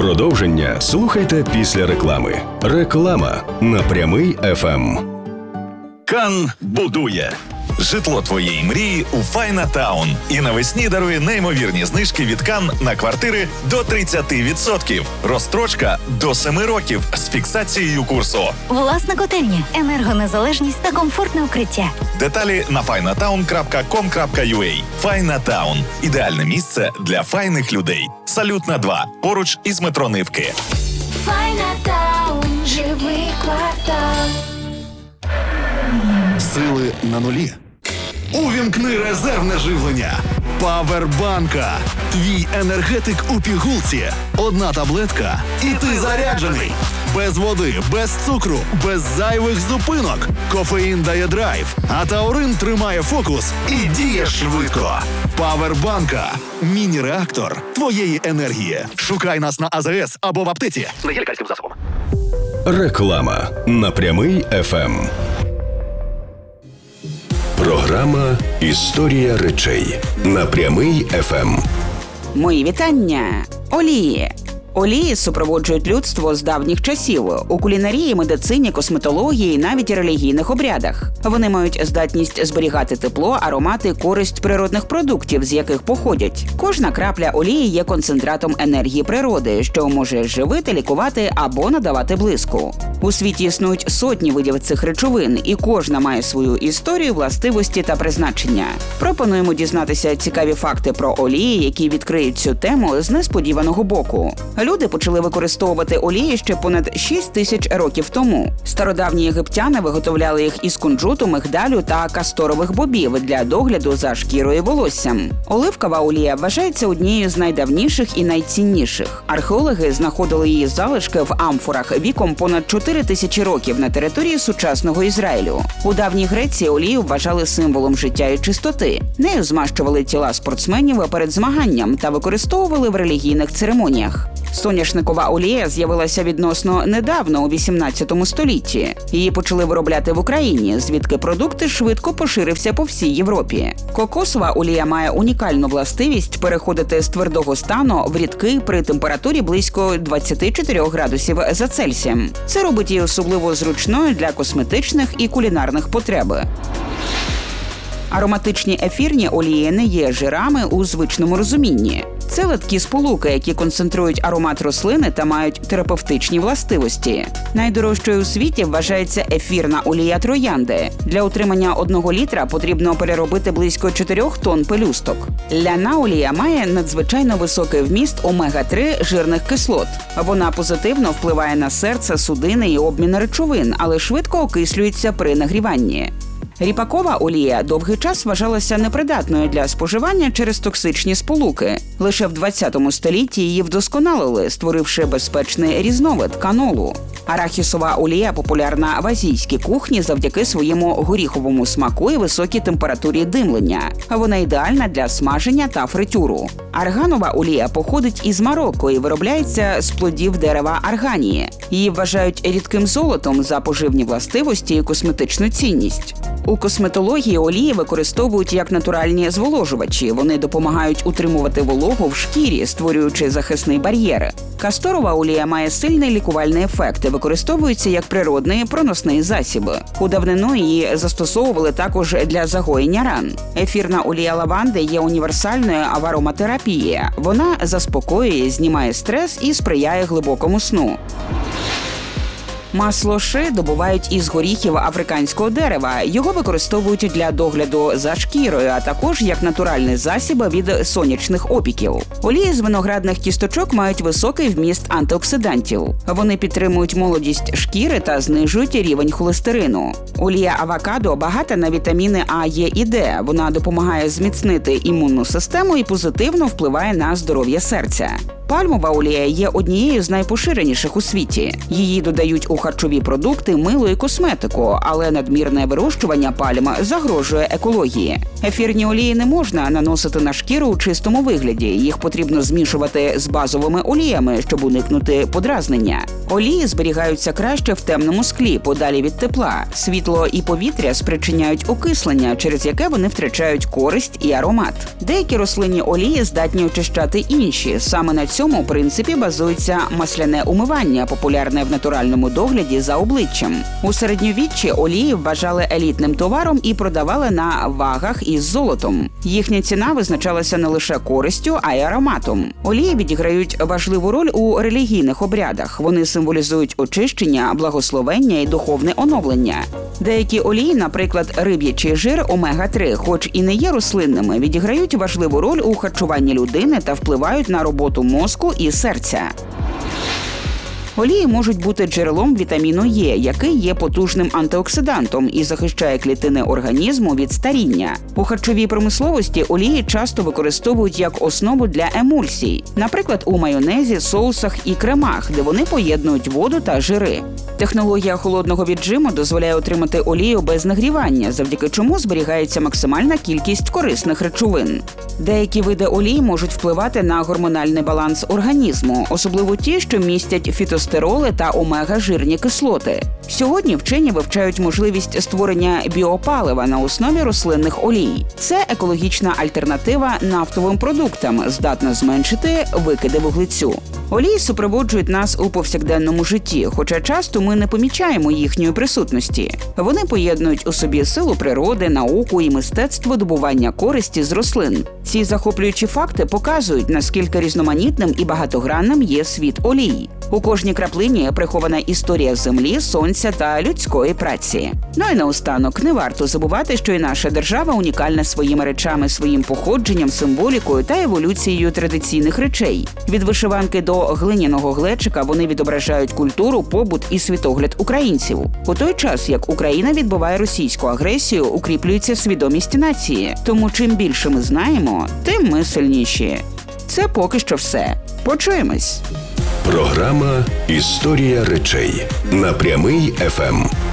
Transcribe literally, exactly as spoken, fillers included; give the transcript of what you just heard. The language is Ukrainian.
Продовження слухайте після реклами. Реклама на Прямий еф ем. Кан будує. Житло твоєї мрії у Файна Таун. І навесні дарує неймовірні знижки від Кан на квартири до тридцять відсотків. Розстрочка до семи років з фіксацією курсу. Власна котельня, енергонезалежність та комфортне укриття. Деталі на файнатаун крапка ком крапка ю а. Файна Таун. Ідеальне місце для файних людей. Салютна два. Поруч із метро Нивки. Файна Таун. Живий квартал. Сили на нулі. Увімкни резервне живлення. Павербанка. Твій енергетик у пігулці. Одна таблетка і ти заряджений. Без води, без цукру, без зайвих зупинок. Кофеїн дає драйв, а таурин тримає фокус і діє швидко. Павербанка. Міні-реактор твоєї енергії. Шукай нас на а зет ес або в аптеці. Не є лікарським засобом. Реклама на Прямий еф ем. Програма «Історія речей» на Прямий еф ем. Мої вітання. Олії. Олії супроводжують людство з давніх часів у кулінарії, медицині, косметології і навіть релігійних обрядах. Вони мають здатність зберігати тепло, аромати, користь природних продуктів, з яких походять. Кожна крапля олії є концентратом енергії природи, що може живити, лікувати або надавати блиску. У світі існують сотні видів цих речовин, і кожна має свою історію, властивості та призначення. Пропонуємо дізнатися цікаві факти про олії, які відкриють цю тему з несподіваного боку. Люди почали використовувати олії ще понад шість тисяч років тому. Стародавні єгиптяни виготовляли їх із кунжуту, мигдалю та касторових бобів для догляду за шкірою і волоссям. Оливкова олія вважається однією з найдавніших і найцінніших. Археологи знаходили її залишки в амфорах віком понад чотири тисячі років на території сучасного Ізраїлю. У давній Греції олію вважали символом життя і чистоти. Нею змащували тіла спортсменів перед змаганням та використовували в релігійних церемоніях. Соняшникова олія з'явилася відносно недавно, у вісімнадцятому столітті. Її почали виробляти в Україні, звідки продукт швидко поширився по всій Європі. Кокосова олія має унікальну властивість переходити з твердого стану в рідкий при температурі близько двадцять чотири градусів за Цельсієм. Це робить її особливо зручною для косметичних і кулінарних потреб. Ароматичні ефірні олії не є жирами у звичному розумінні. Це литкі сполуки, які концентрують аромат рослини та мають терапевтичні властивості. Найдорожчою у світі вважається ефірна олія троянди. Для утримання одного літра потрібно переробити близько чотирьох тонн пелюсток. Ляна олія має надзвичайно високий вміст омега три жирних кислот. Вона позитивно впливає на серце, судини і обмін речовин, але швидко окислюється при нагріванні. Ріпакова олія довгий час вважалася непридатною для споживання через токсичні сполуки. Лише в двадцятому столітті її вдосконалили, створивши безпечний різновид – канолу. Арахісова олія популярна в азійській кухні завдяки своєму горіховому смаку і високій температурі димлення. Вона ідеальна для смаження та фритюру. Арганова олія походить із Марокко і виробляється з плодів дерева арганії. Її вважають рідким золотом за поживні властивості і косметичну цінність. У косметології олії використовують як натуральні зволожувачі. Вони допомагають утримувати вологу в шкірі, створюючи захисний бар'єр. Касторова олія має сильний лікувальний ефект і використовується як природний проносний засіб. У давнину її застосовували також для загоєння ран. Ефірна олія лаванди є універсальною в ароматерапії. Вона заспокоює, знімає стрес і сприяє глибокому сну. Масло ши добувають із горіхів африканського дерева. Його використовують для догляду за шкірою, а також як натуральний засіб від сонячних опіків. Олії з виноградних кісточок мають високий вміст антиоксидантів. Вони підтримують молодість шкіри та знижують рівень холестерину. Олія авокадо багата на вітаміни А, Е і Д. Вона допомагає зміцнити імунну систему і позитивно впливає на здоров'я серця. Пальмова олія є однією з найпоширеніших у світі. Її додають у харчові продукти, мило і косметику, але надмірне вирощування пальм загрожує екології. Ефірні олії не можна наносити на шкіру у чистому вигляді. Їх потрібно змішувати з базовими оліями, щоб уникнути подразнення. Олії зберігаються краще в темному склі, подалі від тепла. Світло і повітря спричиняють окислення, через яке вони втрачають користь і аромат. Деякі рослинні олії здатні очищати інші. Саме на цьому принципі базується масляне умивання, популярне в натуральному догляді за обличчям. У середньовіччі олії вважали елітним товаром і продавали на вагах із золотом. Їхня ціна визначалася не лише користю, а й ароматом. Олії відіграють важливу роль у релігійних обрядах. Вони символізують очищення, благословення і духовне оновлення. Деякі олії, наприклад, риб'ячий жир омега три, хоч і не є рослинними, відіграють важливу роль у харчуванні людини та впливають на роботу мозку і серця. Олії можуть бути джерелом вітаміну Е, який є потужним антиоксидантом і захищає клітини організму від старіння. У харчовій промисловості олії часто використовують як основу для емульсій, наприклад, у майонезі, соусах і кремах, де вони поєднують воду та жири. Технологія холодного віджиму дозволяє отримати олію без нагрівання, завдяки чому зберігається максимальна кількість корисних речовин. Деякі види олій можуть впливати на гормональний баланс організму, особливо ті, що містять фітостероли та омега-жирні кислоти. Сьогодні вчені вивчають можливість створення біопалива на основі рослинних олій. Це екологічна альтернатива нафтовим продуктам, здатна зменшити викиди вуглецю. Олії супроводжують нас у повсякденному житті, хоча часто ми не помічаємо їхньої присутності. Вони поєднують у собі силу природи, науку і мистецтво добування користі з рослин. Ці захоплюючі факти показують, наскільки різноманітним і багатогранним є світ олій. У кожній краплині прихована історія землі, сонця та людської праці. Ну і наостанок, не варто забувати, що і наша держава унікальна своїми речами, своїм походженням, символікою та еволюцією традиційних речей. Від вишиванки до глиняного глечика вони відображають культуру, побут і світогляд українців. У той час, як Україна відбиває російську агресію, укріплюється свідомість нації. Тому чим більше ми знаємо, тим ми сильніші. Це поки що все. Почуємось! Програма «Історія речей» на Прямий еф ем.